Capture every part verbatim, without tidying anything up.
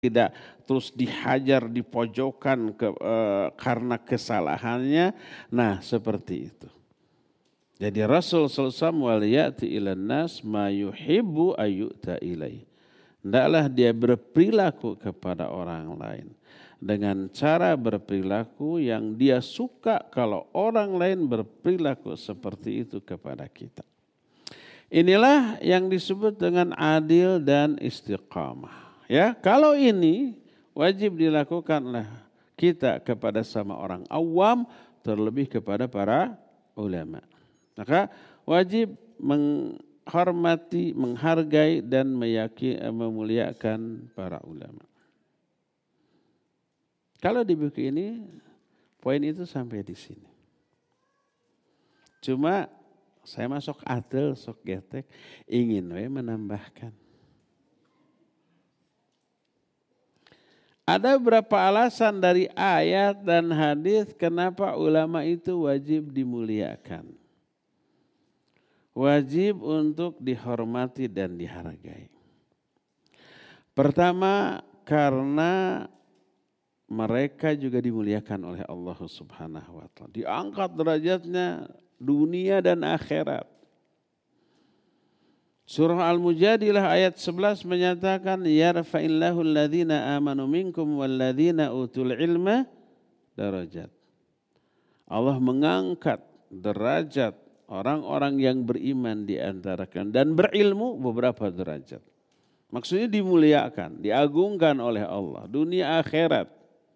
tidak terus dihajar di pojokan ke, eh, karena kesalahannya. Nah seperti itu. Jadi Rasul sallallahu alaihi wasallam waliyati ilan nas ma yuhibbu ayyuta ilaih. Hendaklah dia berperilaku kepada orang lain dengan cara berperilaku yang dia suka kalau orang lain berperilaku seperti itu kepada kita. Inilah yang disebut dengan adil dan istiqamah. Ya, kalau ini wajib dilakukan oleh kita kepada sama orang awam, terlebih kepada para ulama. Maka wajib menghormati, menghargai dan meyakini, memuliakan para ulama. Kalau di buku ini poin itu sampai di sini. Cuma saya masuk adil, sok getek, ingin we menambahkan. Ada beberapa alasan dari ayat dan hadis kenapa ulama itu wajib dimuliakan. Wajib untuk dihormati dan dihargai. Pertama, karena mereka juga dimuliakan oleh Allah Subhanahu wa taala. Diangkat derajatnya dunia dan akhirat. Surah Al-Mujadilah ayat sebelas menyatakan yarfa'illahu alladhina amanu minkum walladhina utul ilma darajat. Allah mengangkat derajat orang-orang yang beriman di antara kalian dan berilmu beberapa derajat. Maksudnya dimuliakan, diagungkan oleh Allah dunia akhirat.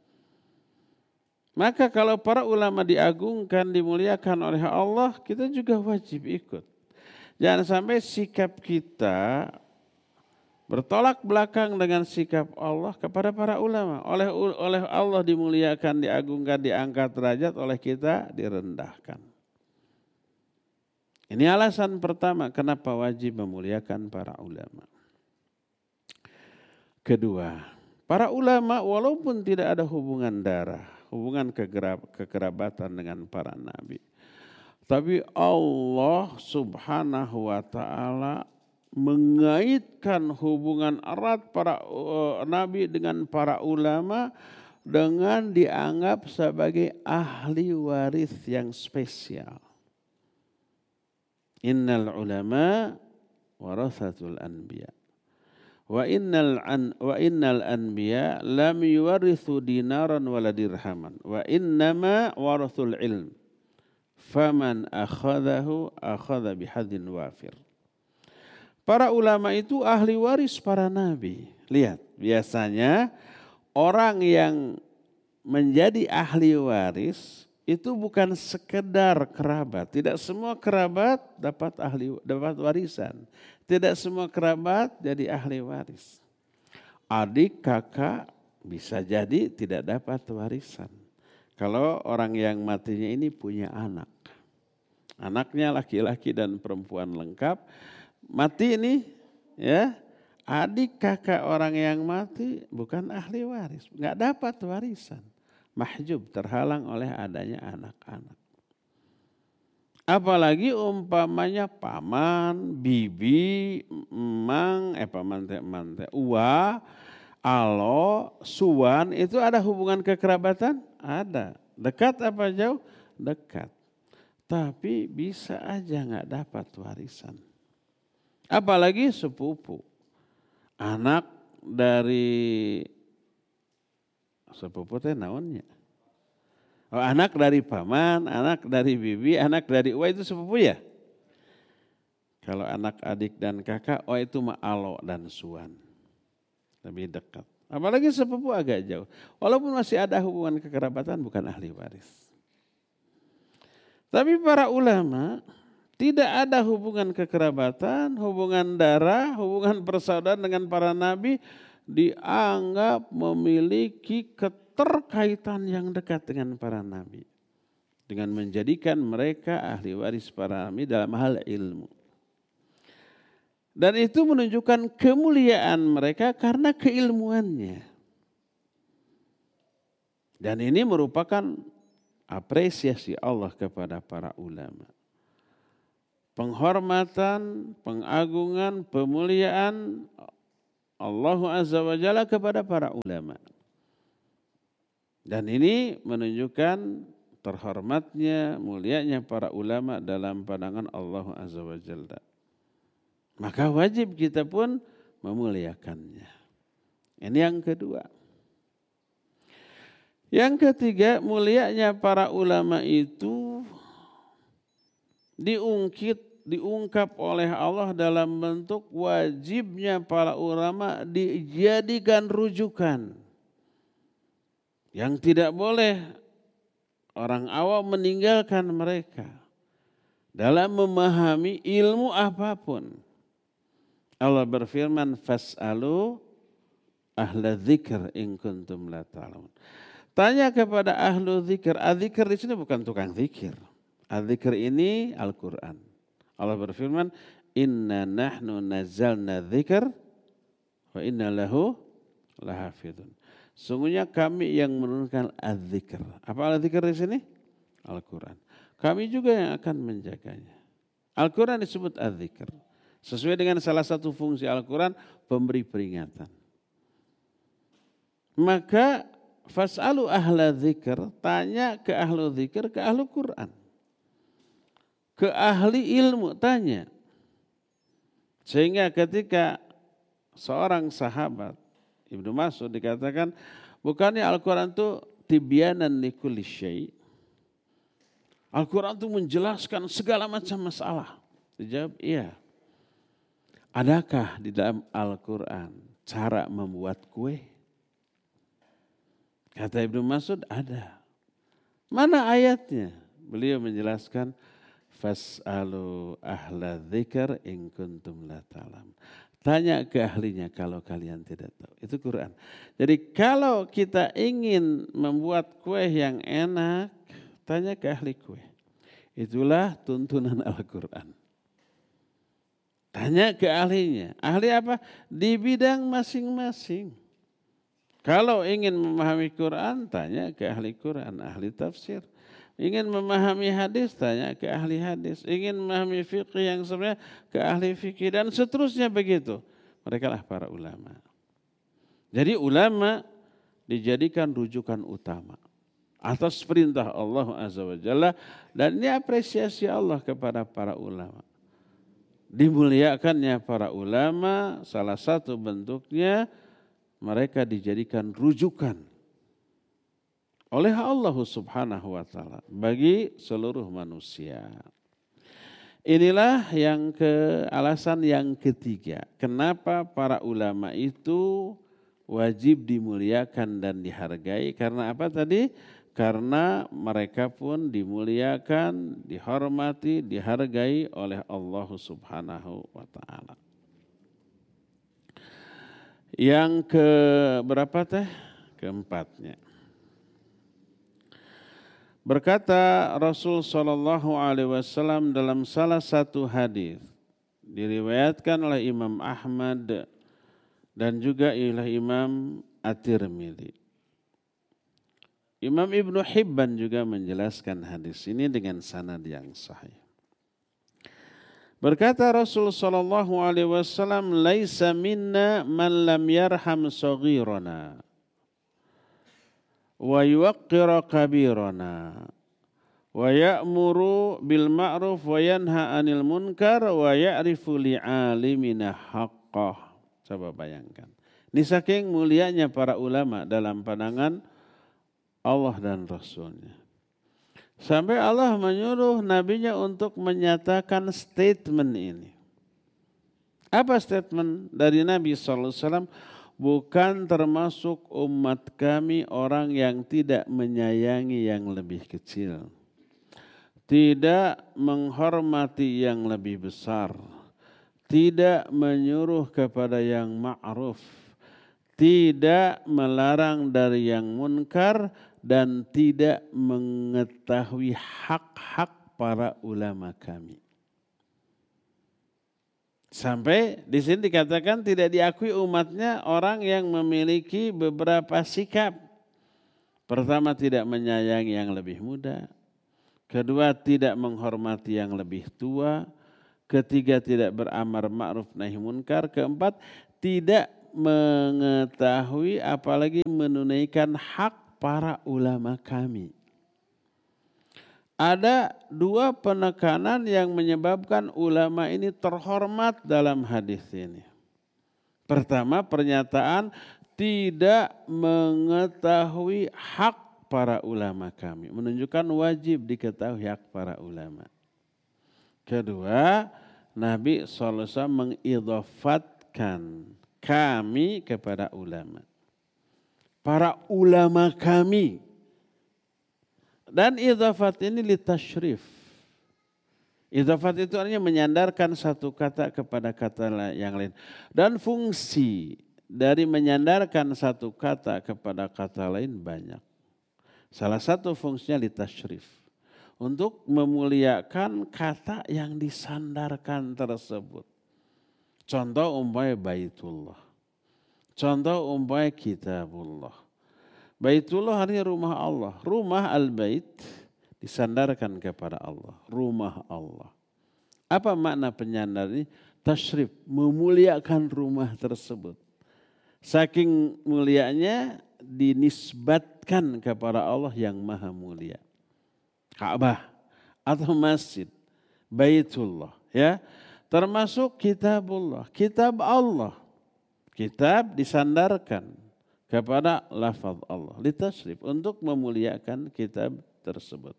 Maka kalau para ulama diagungkan, dimuliakan oleh Allah, kita juga wajib ikut. Jangan sampai sikap kita bertolak belakang dengan sikap Allah kepada para ulama. Oleh oleh Allah dimuliakan, diagungkan, diangkat derajat, oleh kita direndahkan. Ini alasan pertama kenapa wajib memuliakan para ulama. Kedua, para ulama walaupun tidak ada hubungan darah, hubungan kekerabatan dengan para nabi, tapi Allah Subhanahu wa taala mengaitkan hubungan erat para uh, nabi dengan para ulama dengan dianggap sebagai ahli waris yang spesial. Innal ulama warathatul anbiya. Wa innal an wa innal anbiya lam yuwarithu dinaran wala dirhaman wa innama warathul ilm. Faman akhadahu akhadha bihadzin wafir. Para ulama itu ahli waris para nabi. Lihat, biasanya orang yang menjadi ahli waris itu bukan sekedar kerabat. Tidak semua kerabat dapat ahli dapat warisan. Tidak semua kerabat jadi ahli waris. Adik, kakak bisa jadi tidak dapat warisan. Kalau orang yang matinya ini punya anak. Anaknya laki-laki dan perempuan lengkap. Mati ini ya, adik kakak orang yang mati bukan ahli waris. Enggak dapat warisan. Mahjub, terhalang oleh adanya anak-anak. Apalagi umpamanya paman, bibi, emang, eh paman teh, eman teh, uwa, alo, suwan, itu ada hubungan kekerabatan? Ada. Dekat apa jauh? Dekat. Tapi bisa aja nggak dapat warisan. Apalagi sepupu. Anak dari sepupu teh naonnya? Oh, anak dari paman, anak dari bibi, anak dari uwa itu sepupu ya? Kalau anak adik dan kakak, oh itu mah alo dan suwan. Lebih dekat. Apalagi sepupu agak jauh. Walaupun masih ada hubungan kekerabatan bukan ahli waris. Tapi para ulama tidak ada hubungan kekerabatan, hubungan darah, hubungan persaudaraan dengan para nabi, dianggap memiliki keterkaitan yang dekat dengan para nabi. Dengan menjadikan mereka ahli waris para nabi dalam hal ilmu. Dan itu menunjukkan kemuliaan mereka karena keilmuannya. Dan ini merupakan apresiasi Allah kepada para ulama. Penghormatan, pengagungan, pemuliaan Allah Azza wa Jalla kepada para ulama. Dan ini menunjukkan terhormatnya, mulianya para ulama dalam pandangan Allah Azza wa Jalla. Maka wajib kita pun memuliakannya. Ini yang kedua. Yang ketiga, mulianya para ulama itu diungkit, diungkap oleh Allah dalam bentuk wajibnya para ulama dijadikan rujukan. Yang tidak boleh orang awam meninggalkan mereka dalam memahami ilmu apapun. Allah berfirman, fas'alu ahla dzikr in kuntum la ta'lamun. Tanya kepada ahlu dzikir. Adzikir di sini bukan tukang zikir. Adzikir ini Al-Quran. Allah berfirman, inna nahnu nazzalna dzikr wa inna lahu lahafidun. Sungguhnya kami yang menurunkan adzikir. Apa adzikir di sini? Al-Quran. Kami juga yang akan menjaganya. Al-Quran disebut adzikir. Sesuai dengan salah satu fungsi Al-Quran, pemberi peringatan. Maka fas'alu ahla dzikr, tanya ke ahlu dzikr, ke ahlu Quran. Ke ahli ilmu tanya. Sehingga ketika seorang sahabat, Ibnu Mas'ud dikatakan, bukannya Al-Quran itu tibyanan likulli syai'. Al-Quran itu menjelaskan segala macam masalah. Dijawab, iya. Adakah di dalam Al-Quran cara membuat kue? Kata Ibnu Mas'ud, ada. Mana ayatnya? Beliau menjelaskan, fas'alu ahla dzikr in kuntum la ta'lam. Tanya ke ahlinya kalau kalian tidak tahu. Itu Quran. Jadi kalau kita ingin membuat kue yang enak, tanya ke ahli kue. Itulah tuntunan Al-Quran. Tanya ke ahlinya. Ahli apa? Di bidang masing-masing. Kalau ingin memahami Quran, tanya ke ahli Quran, ahli tafsir. Ingin memahami hadis, tanya ke ahli hadis. Ingin memahami fikih yang sebenarnya, ke ahli fikih. Dan seterusnya begitu. Mereka lah para ulama. Jadi ulama dijadikan rujukan utama. Atas perintah Allah Azza wa Jalla. Dan ini apresiasi Allah kepada para ulama. Dimuliakannya para ulama, salah satu bentuknya mereka dijadikan rujukan oleh Allah Subhanahu wa Ta'ala bagi seluruh manusia. Inilah yang ke alasan yang ketiga. Kenapa para ulama itu wajib dimuliakan dan dihargai? Karena apa tadi? Karena mereka pun dimuliakan, dihormati, dihargai oleh Allah Subhanahu wa Ta'ala. Yang ke berapa teh? Keempatnya. Berkata Rasul sallallahu alaihi wasallam dalam salah satu hadis diriwayatkan oleh Imam Ahmad dan juga oleh Imam At-Tirmidzi. Imam Ibnu Hibban juga menjelaskan hadis ini dengan sanad yang sahih. Berkata Rasul sallallahu alaihi wasallam, "Laisa minna man lam yarham saghirana wa yuwaqqira kabirana wa ya'muru bil ma'ruf wa yanha 'anil munkar wa ya'rifu li'alimina haqqah." Coba bayangkan. Ini saking mulianya para ulama dalam pandangan Allah dan Rasulnya. Sampai Allah menyuruh nabinya untuk menyatakan statement ini. Apa statement dari Nabi shallallahu alaihi wasallam? Bukan termasuk umat kami orang yang tidak menyayangi yang lebih kecil. Tidak menghormati yang lebih besar. Tidak menyuruh kepada yang ma'ruf. Tidak melarang dari yang munkar. Dan tidak mengetahui hak-hak para ulama kami. Sampai di sini dikatakan tidak diakui umatnya orang yang memiliki beberapa sikap. Pertama, tidak menyayangi yang lebih muda. Kedua, tidak menghormati yang lebih tua. Ketiga, tidak beramar ma'ruf nahi munkar. Keempat, tidak mengetahui apalagi menunaikan hak para ulama kami. Ada dua penekanan yang menyebabkan ulama ini terhormat dalam hadis ini. Pertama, pernyataan tidak mengetahui hak para ulama kami. Menunjukkan wajib diketahui hak para ulama. Kedua, Nabi shallallahu alaihi wasallam mengidhafatkan kami kepada ulama. Para ulama kami. Dan idhafat ini litasyrif. Idhafat itu artinya menyandarkan satu kata kepada kata yang lain. Dan fungsi dari menyandarkan satu kata kepada kata lain banyak. Salah satu fungsinya litasyrif. Untuk memuliakan kata yang disandarkan tersebut. Contoh umpamanya Baitullah. Contoh umpamanya Kitabullah. Baitullah artinya rumah Allah. Rumah al-bait disandarkan kepada Allah. Rumah Allah. Apa makna penyandar ini? Tasyrif, memuliakan rumah tersebut. Saking mulianya dinisbatkan kepada Allah yang maha mulia. Ka'bah atau masjid. Baitullah. Ya. Termasuk kitabullah. Kitab Allah. Kitab disandarkan kepada lafaz Allah, litasyrif, untuk memuliakan kitab tersebut.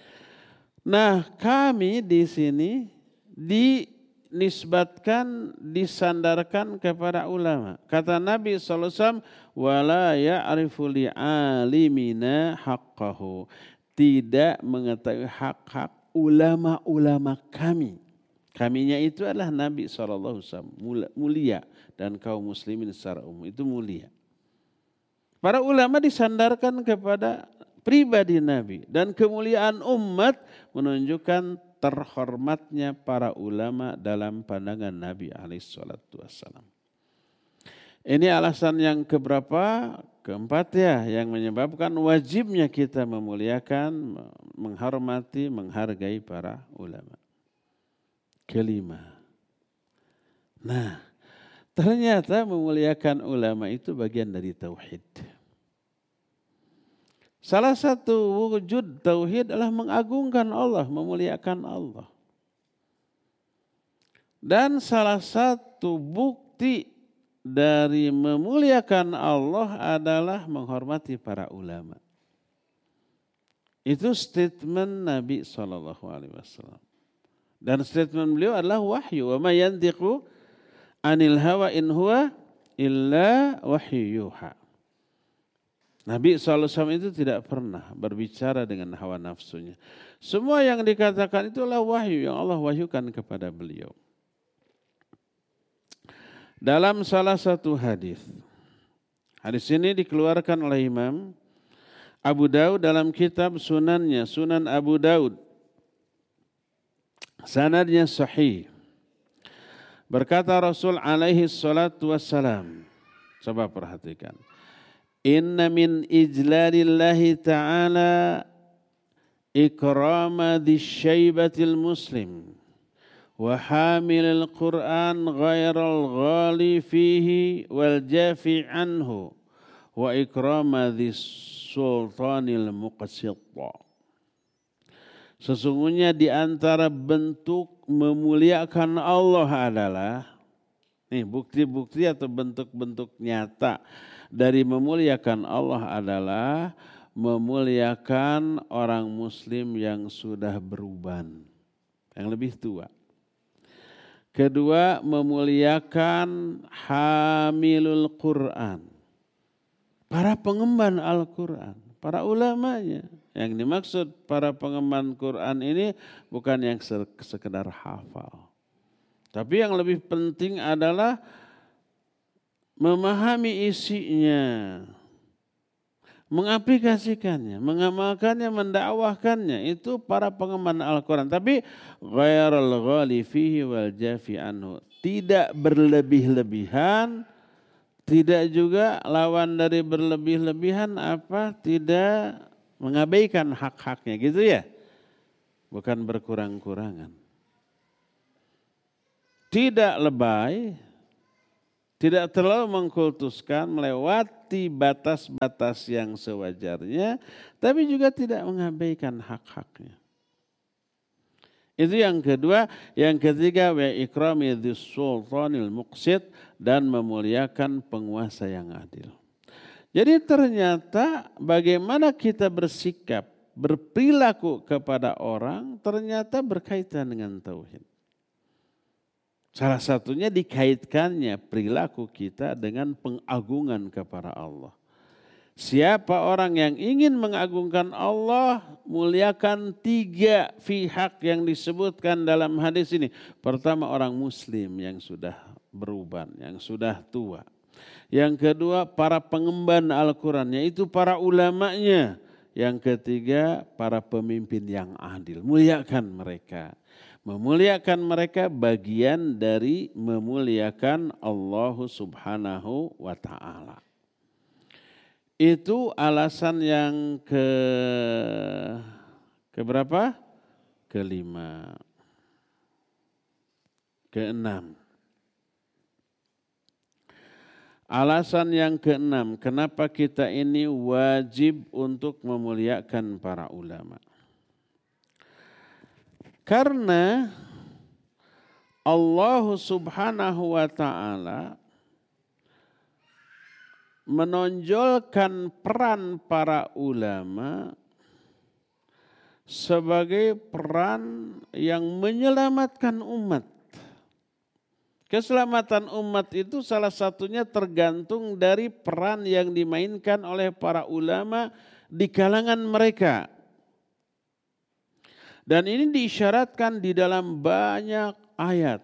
Nah, kami di sini dinisbatkan, disandarkan kepada ulama. Kata Nabi shallallahu alaihi wasallam, wala ya'rifu li'alimina haqqahu. Tidak mengetahui hak-hak ulama-ulama kami. Kaminya itu adalah Nabi shallallahu alaihi wasallam, mulia, dan kaum muslimin secara umum itu mulia. Para ulama disandarkan kepada pribadi Nabi. Dan kemuliaan umat menunjukkan terhormatnya para ulama dalam pandangan Nabi alaihi salatu wassalam. Ini alasan yang keberapa? Keempat ya, yang menyebabkan wajibnya kita memuliakan, menghormati, menghargai para ulama. Kelima. Nah, ternyata memuliakan ulama itu bagian dari tauhid. Salah satu wujud tauhid adalah mengagungkan Allah, memuliakan Allah. Dan salah satu bukti dari memuliakan Allah adalah menghormati para ulama. Itu statement Nabi shallallahu alaihi wasallam. Dan statement beliau adalah wahyu. Wa ma yantiqu anil hawa in huwa illa wahyu yuha. Nabi shallallahu alaihi wasallam itu tidak pernah berbicara dengan hawa nafsunya. Semua yang dikatakan itulah wahyu yang Allah wahyukan kepada beliau. Dalam salah satu hadis, hadis ini dikeluarkan oleh Imam Abu Daud dalam kitab sunannya, Sunan Abu Daud. Sanadnya sahih. Berkata Rasul alaihi salatu wassalam. Coba perhatikan. Inna min ijlalillahi ta'ala ikrama disyaibatil muslim wa hamilil Qur'an ghairal ghali fihi wal jafi anhu wa ikrama dis sultanil muqsitta. Sesungguhnya di antara bentuk memuliakan Allah adalah, nih bukti-bukti atau bentuk-bentuk nyata dari memuliakan Allah adalah memuliakan orang muslim yang sudah beruban, yang lebih tua. Kedua, memuliakan hamilul Quran, para pengemban Al-Quran, para ulamanya. Yang dimaksud para pengemban Quran ini bukan yang sekedar hafal. Tapi yang lebih penting adalah memahami isinya, mengaplikasikannya, mengamalkannya, mendakwahkannya. Itu para pengemban Al-Quran. Tapi ghairal ghali fihi wal jafi anhu. Tidak berlebih-lebihan, tidak juga lawan dari berlebih-lebihan apa? Tidak mengabaikan hak-haknya, gitu ya. Bukan berkurang-kurangan. Tidak lebay, Tidak terlalu mengkultuskan, melewati batas-batas yang sewajarnya, tapi juga tidak mengabaikan hak-haknya. Itu yang kedua. Yang ketiga, wa ikrami dzis sultanil muqsit, dan memuliakan penguasa yang adil. Jadi ternyata bagaimana kita bersikap, berperilaku kepada orang ternyata berkaitan dengan tauhid. Salah satunya dikaitkannya perilaku kita dengan pengagungan kepada Allah. Siapa orang yang ingin mengagungkan Allah, muliakan tiga pihak yang disebutkan dalam hadis ini. Pertama, orang muslim yang sudah beruban, yang sudah tua. Yang kedua, para pengemban Al-Quran, yaitu para ulamanya. Yang ketiga, para pemimpin yang adil. Muliakan mereka. Memuliakan mereka bagian dari memuliakan Allah Subhanahu wa ta'ala. Itu alasan yang ke keberapa? Kelima. Keenam. Alasan yang keenam, kenapa kita ini wajib untuk memuliakan para ulama. Karena Allah Subhanahu wa ta'ala menonjolkan peran para ulama sebagai peran yang menyelamatkan umat. Keselamatan umat itu salah satunya tergantung dari peran yang dimainkan oleh para ulama di kalangan mereka. Dan ini diisyaratkan di dalam banyak ayat.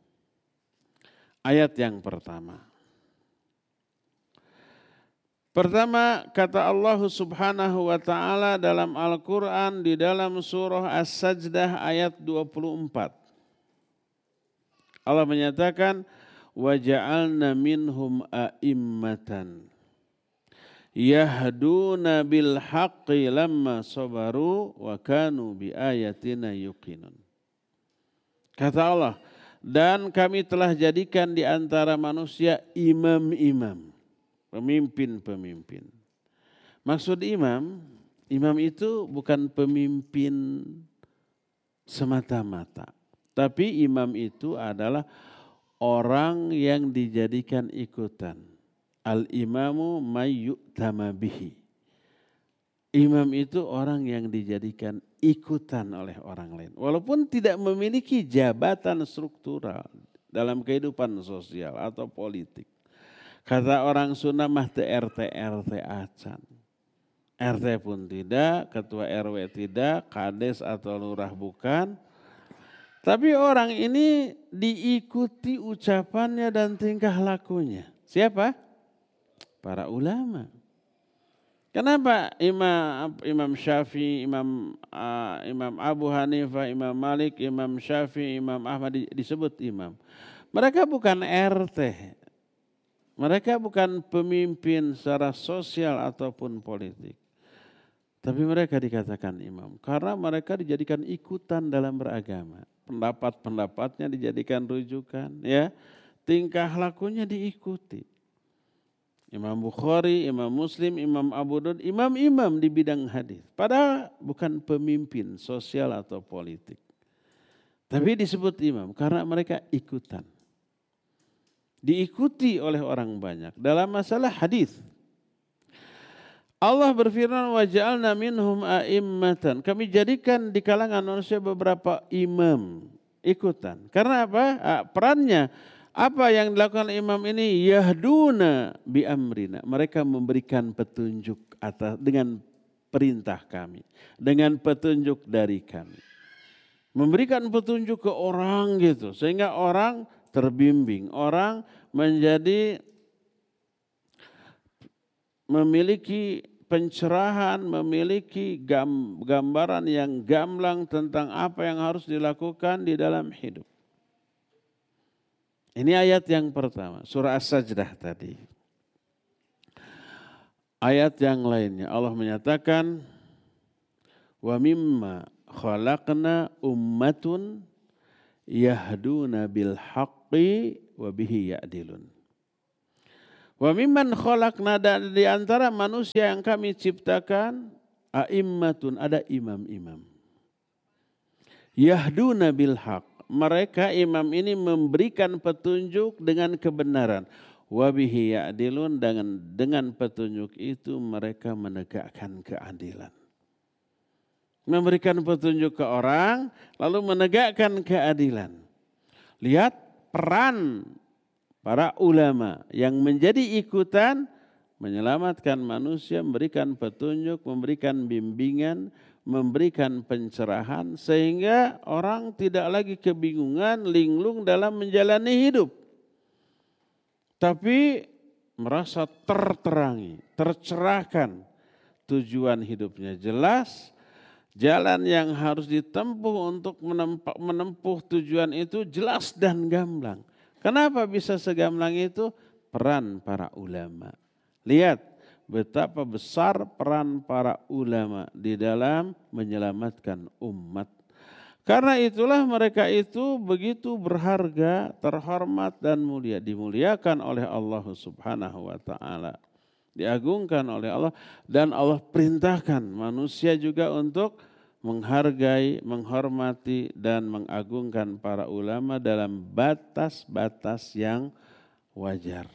Ayat yang pertama. Pertama, kata Allah Subhanahu wa ta'ala dalam Al-Quran di dalam surah As-Sajdah ayat dua puluh empat. Allah menyatakan, وَجَعَلْنَا مِنْهُمْ أَئِمَّةً yahduna bil haqqi lamma sabaru wa kanu bi ayatina yuqinun. Kata Allah, dan kami telah jadikan di antara manusia imam-imam, pemimpin-pemimpin. Maksud imam, imam itu bukan pemimpin semata-mata, tapi imam itu adalah orang yang dijadikan ikutan. Al-imamu mayyu'tama bihi. Imam itu orang yang dijadikan ikutan oleh orang lain. Walaupun tidak memiliki jabatan struktural dalam kehidupan sosial atau politik. Kata orang Sunda mah te R T R T acan. R T pun tidak, ketua R W tidak, kades atau lurah bukan. Tapi orang ini diikuti ucapannya dan tingkah lakunya. Siapa? Para ulama. Kenapa Imam Imam Syafi'i, Imam uh, Imam Abu Hanifah, Imam Malik, Imam Syafi'i, Imam Ahmad disebut imam? Mereka bukan R T. Mereka bukan pemimpin secara sosial ataupun politik. Tapi mereka dikatakan imam karena mereka dijadikan ikutan dalam beragama. Pendapat-pendapatnya dijadikan rujukan, ya. Tingkah lakunya diikuti. Imam Bukhari, Imam Muslim, Imam Abu Daud, imam-imam di bidang hadis. Padahal bukan pemimpin sosial atau politik. Tapi disebut imam karena mereka ikutan. Diikuti oleh orang banyak dalam masalah hadis. Allah berfirman, wa ja'alna minhum a'immatan. Kami jadikan di kalangan manusia beberapa imam ikutan. Karena apa? Perannya apa yang dilakukan imam ini? Yahduna bi amrina. Mereka memberikan petunjuk atas dengan perintah kami, dengan petunjuk dari kami. Memberikan petunjuk ke orang gitu sehingga orang terbimbing, orang menjadi memiliki pencerahan, memiliki gambaran yang gamblang tentang apa yang harus dilakukan di dalam hidup. Ini ayat yang pertama, surah As-Sajdah tadi. Ayat yang lainnya Allah menyatakan, wa mimma khalaqna ummatun yahduna bil haqqi wa bihi ya'dilun. Wa mimman khalaqna, dan di antara manusia yang kami ciptakan, a'immatun, ada imam-imam. Yahduna bil haq, mereka imam ini memberikan petunjuk dengan kebenaran. Wa bihi ya'dilun, dengan dengan petunjuk itu mereka menegakkan keadilan. Memberikan petunjuk ke orang lalu menegakkan keadilan. Lihat peran para ulama yang menjadi ikutan menyelamatkan manusia, memberikan petunjuk, memberikan bimbingan, memberikan pencerahan sehingga orang tidak lagi kebingungan, linglung dalam menjalani hidup. Tapi merasa terterangi, tercerahkan, tujuan hidupnya jelas, jalan yang harus ditempuh untuk menempuh, menempuh tujuan itu jelas dan gamblang. Kenapa bisa segamblang itu? Peran para ulama. Lihat betapa besar peran para ulama di dalam menyelamatkan umat. Karena itulah mereka itu begitu berharga, terhormat dan mulia. Dimuliakan oleh Allah Subhanahu wa ta'ala. Diagungkan oleh Allah dan Allah perintahkan manusia juga untuk menghargai, menghormati dan mengagungkan para ulama dalam batas-batas yang wajar.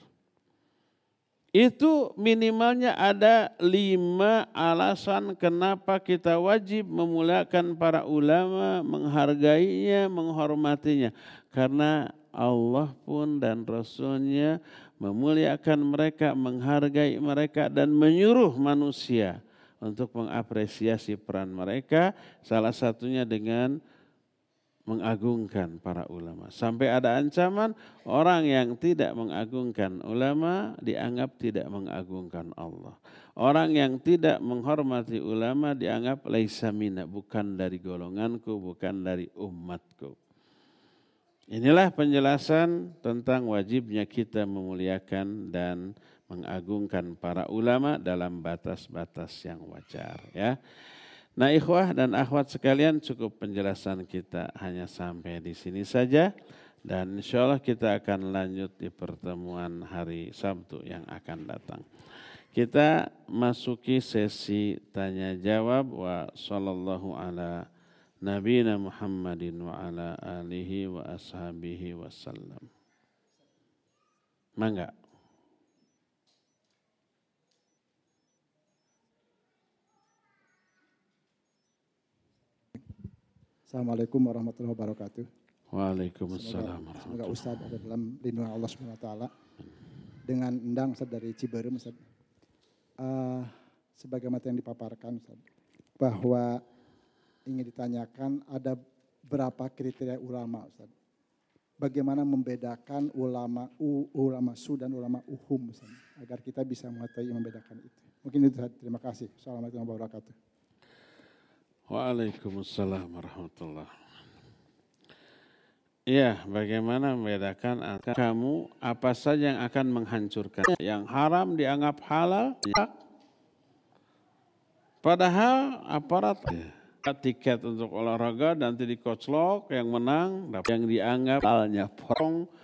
Itu minimalnya ada lima alasan kenapa kita wajib memuliakan para ulama, menghargainya, menghormatinya. Karena Allah pun dan Rasulnya memuliakan mereka, menghargai mereka dan menyuruh manusia untuk mengapresiasi peran mereka. Salah satunya dengan mengagungkan para ulama. Sampai ada ancaman orang yang tidak mengagungkan ulama dianggap tidak mengagungkan Allah. Orang yang tidak menghormati ulama dianggap laisa minna, bukan dari golonganku, bukan dari umatku. Inilah penjelasan tentang wajibnya kita memuliakan dan mengagungkan para ulama dalam batas-batas yang wajar, ya. Nah, ikhwah dan akhwat sekalian, cukup penjelasan kita hanya sampai di sini saja. Dan insya Allah kita akan lanjut di pertemuan hari Sabtu yang akan datang. Kita masuki sesi tanya jawab. Wa sallallahu ala nabiyina Muhammadin wa ala alihi wa ashabihi wasallam. Mangga. Assalamualaikum warahmatullahi wabarakatuh. Waalaikumsalam warahmatullahi wabarakatuh. Semoga Ustaz ada dalam lindungan Allah subhanahu wa taala. Dengan Endang Ustaz dari Ciberem Ustaz. Uh, sebagaimana yang dipaparkan Ustaz, bahwa ingin ditanyakan ada berapa kriteria ulama Ustaz. Bagaimana membedakan ulama u, ulama su dan ulama uhum Ustaz, agar kita bisa mengetahui membedakan itu. Mungkin itu Ustaz. Terima kasih. Assalamualaikum warahmatullahi wabarakatuh. Waalaikumsalam warahmatullahi wabarakatuh. Ya, bagaimana membedakan antara kamu apa saja yang akan menghancurkan. Yang haram dianggap halal. Padahal aparat tiket untuk olahraga nanti dikoclok, yang menang, yang dianggap halalnya porong,